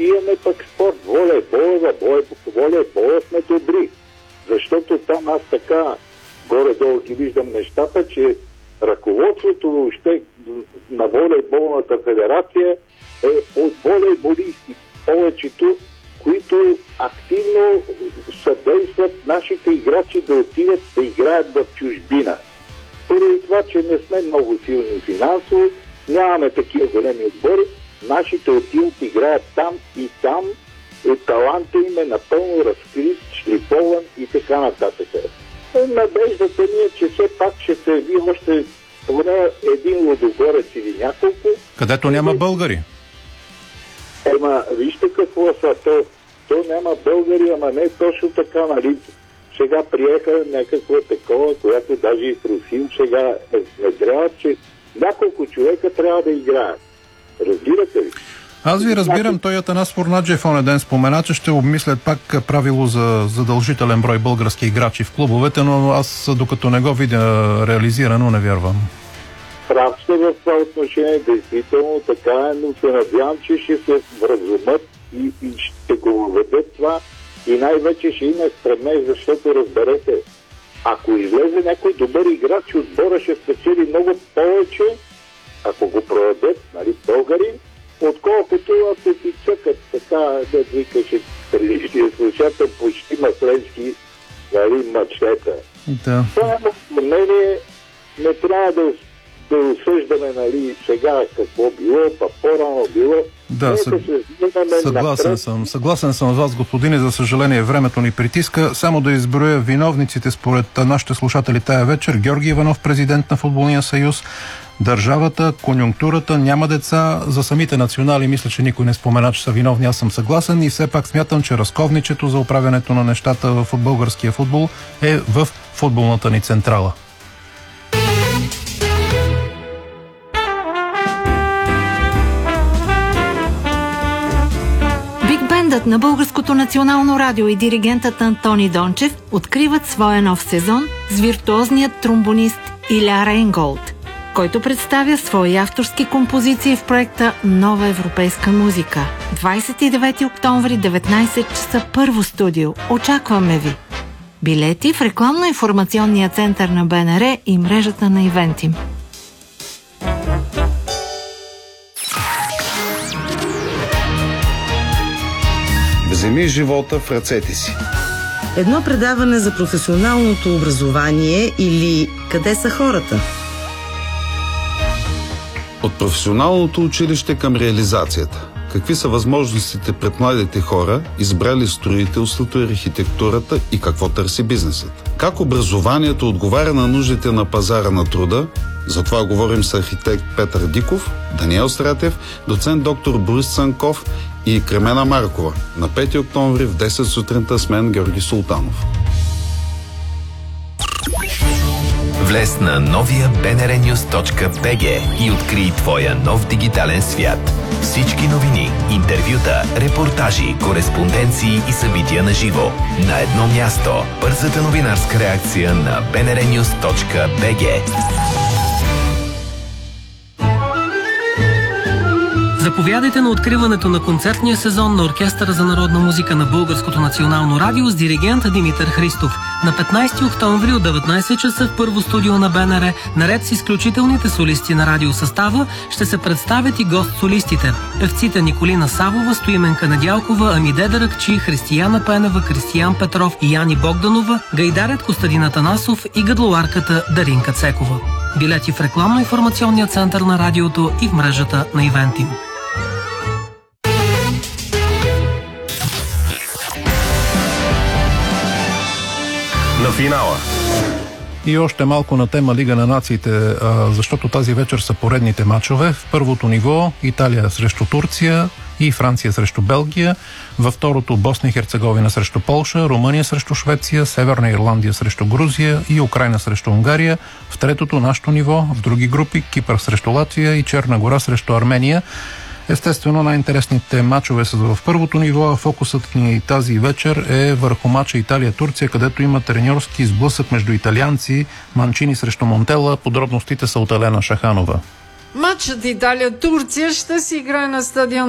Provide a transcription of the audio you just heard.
имаме пък спорт, волейбола сме добри. Защото там аз така горе-долу ги виждам нещата, че ръководството въобще на волейболната федерация е от волейболисти. Повечето, които активно съдействат нашите играчи да отидат да играят в чужбина. Поради това, че не сме много силни финансово, нямаме такива големи отбори, нашите отиват, играят там и там, таланта им е напълно разкрит, шлифован и така нататък. Надеждата ми е, че все пак ще се яви още поне един Лудогорец или няколко. Където няма българи. Вижте какво са. То няма българи, ама не точно така, нали? Сега приеха някакво такова, което даже и в Русин сега внедряват, че няколко човека трябва да играят. Разбирате ли? Аз ви разбирам, той Атанас Фурнаджиев онен ден спомена, че ще обмислят пак правило за задължителен брой български играчи в клубовете, но аз докато не го видя реализирано, не вярвам. Прав сте в това отношение, действително така е, но се надявам, че ще се вразумат и ще го въведат това и най-вече ще има стремеж, защото разберете, ако излезе някой добър играч, отбора ще спечели много повече, ако го продадат, нали, българи, отколкото ако си цъкат така, да викаше предишния слушател, почти масленски, нали, мъчета. Да. Това мнение не трябва да осъждаме, нали, сега какво било, па по-рано било. Да, съгласен съм с вас, господине. За съжаление, времето ни притиска. Само да изброя виновниците според нашите слушатели тая вечер. Георги Иванов, президент на Футболния съюз, държавата, конюнктурата, няма деца. За самите национали мисля, че никой не спомена, че са виновни. Аз съм съгласен и все пак смятам, че разковничето за управянето на нещата в българския футбол е в футболната ни централа. Бигбендът на Българското национално радио и диригентът Антони Дончев откриват своя нов сезон с виртуозният тромбонист Иля Рейнголд, който представя свои авторски композиции в проекта Нова европейска музика. 29 октомври, 19 часа, първо студио. Очакваме ви! Билети в рекламно-информационния център на БНР и мрежата на Ивентим. Вземи живота в ръцете си. Едно предаване за професионалното образование или къде са хората? От професионалното училище към реализацията. Какви са възможностите пред младите хора, избрали строителството и архитектурата и какво търси бизнесът? Как образованието отговаря на нуждите на пазара на труда? За това говорим с архитект Петър Диков, Даниел Стратев, доцент доктор Борис Цанков и Кремена Маркова. На 5 октомври в 10 сутринта с мен Георги Султанов. Влез на новия bnrnews.bg и открий твоя нов дигитален свят. Всички новини, интервюта, репортажи, кореспонденции и събития на живо. На едно място. Бързата новинарска реакция на bnrnews.bg. Заповядайте на откриването на концертния сезон на Оркестъра за народна музика на Българското национално радио с диригент Димитър Христов. На 15 октомври от 19 часа в първо студио на БНР, наред с изключителните солисти на радиосъстава, ще се представят и гост-солистите. Певците Николина Савова, Стоименка Недялкова, Амиде Даракчи, Християна Пенева, Кристиян Петров и Яни Богданова, гайдарят Костадин Атанасов и гъдлоарката Даринка Цекова. Билети в рекламно-информационния център на радиото и в мрежата на Ивентим. На финала. И още малко на тема Лига на нациите, защото тази вечер са поредните мачове. В първото ниво Италия срещу Турция и Франция срещу Белгия. Във второто Босна и Херцеговина срещу Полша, Румъния срещу Швеция, Северна Ирландия срещу Грузия и Украйна срещу Унгария. В третото нашето ниво, в други групи, Кипър срещу Латвия и Черна гора срещу Армения. Естествено, най-интересните мачове са в първото ниво, а фокусът ни тази вечер е върху мача Италия-Турция, където има треньорски сблъсък между италианци, Манчини срещу Монтела. Подробностите са от Елена Шаханова. Матчът Италия-Турция ще се играе на стадион